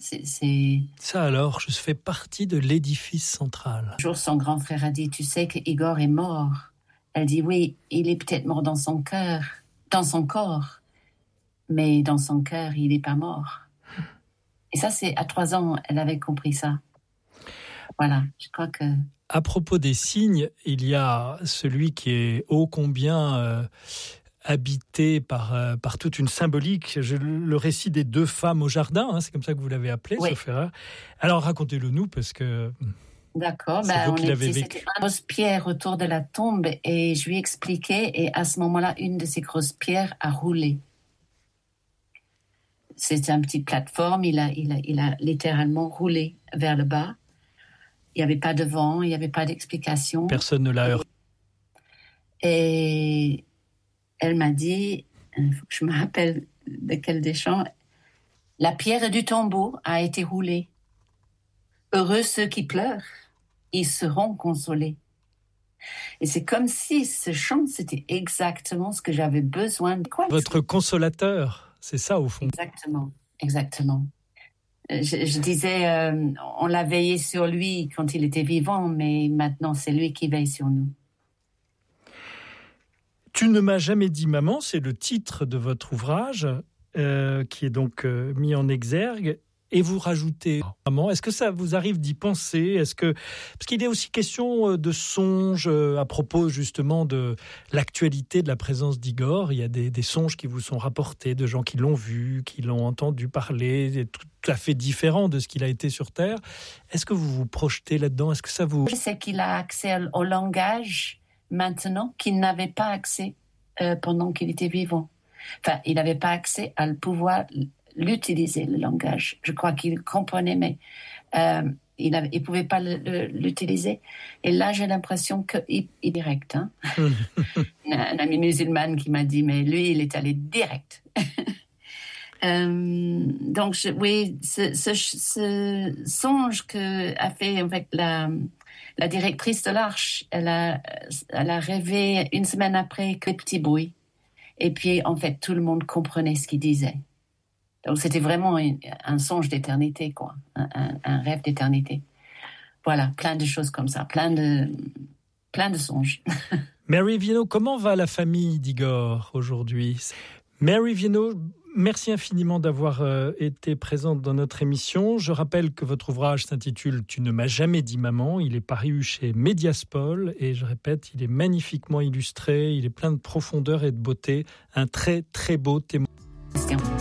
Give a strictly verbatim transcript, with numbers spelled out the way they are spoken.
C'est, c'est... Ça alors, je fais partie de l'édifice central. Un jour, son grand frère a dit, tu sais que Igor est mort. Elle dit, oui, il est peut-être mort dans son cœur, dans son corps, mais dans son cœur, il n'est pas mort. Et ça, c'est à trois ans, elle avait compris ça. Voilà, je crois que... À propos des signes, il y a celui qui est ô combien euh, habité par, euh, par toute une symbolique. Je, le récit des deux femmes au jardin, hein, c'est comme ça que vous l'avez appelé, oui. sauf erreur. Alors racontez-le nous, parce que... D'accord, c'est ben, vous on qui était, l'avez vécu. c'était une grosse pierre autour de la tombe et je lui ai expliqué et à ce moment-là, une de ces grosses pierres a roulé. C'était une petite plateforme, il a, il a, il a littéralement roulé vers le bas. Il n'y avait pas de vent, il n'y avait pas d'explication. Personne ne l'a heurté. Et elle m'a dit, il faut que je me rappelle de quel des chants, la pierre du tombeau a été roulée. Heureux ceux qui pleurent, ils seront consolés. Et c'est comme si ce chant, c'était exactement ce que j'avais besoin de. Quoi, votre consolateur, c'est ça au fond. Exactement, exactement. Je, je disais, euh, on l'a veillé sur lui quand il était vivant, mais maintenant c'est lui qui veille sur nous. Tu ne m'as jamais dit maman, c'est le titre de votre ouvrage, euh, qui est donc euh, mis en exergue. Et vous rajoutez maman. Est-ce que ça vous arrive d'y penser ? Est-ce que parce qu'il y a aussi question de songes à propos justement de l'actualité de la présence d'Igor. Il y a des, des songes qui vous sont rapportés de gens qui l'ont vu, qui l'ont entendu parler, tout à fait différent de ce qu'il a été sur Terre. Est-ce que vous vous projetez là-dedans ? Est-ce que ça vous... Je sais qu'il a accès au langage maintenant qu'il n'avait pas accès euh, pendant qu'il était vivant. Enfin, il n'avait pas accès à le pouvoir l'utiliser, le langage. Je crois qu'il comprenait, mais euh, il ne pouvait pas le, le, l'utiliser. Et là, j'ai l'impression qu'il est direct. Hein? un, un ami musulman qui m'a dit, mais lui, il est allé direct. euh, donc, je, oui, ce, ce, ce songe que a fait en fait, la, la directrice de l'Arche, elle a, elle a rêvé une semaine après que petits bruits. Et puis, en fait, tout le monde comprenait ce qu'il disait. Donc, c'était vraiment un, un songe d'éternité, quoi. Un, un, un rêve d'éternité. Voilà, plein de choses comme ça, plein de, plein de songes. Mary Viennot, comment va la famille d'Igor aujourd'hui ? Mary Viennot, merci infiniment d'avoir euh, été présente dans notre émission. Je rappelle que votre ouvrage s'intitule « Tu ne m'as jamais dit maman ». Il est paru chez Médiaspol et je répète, il est magnifiquement illustré, il est plein de profondeur et de beauté. Un très très beau témoignage.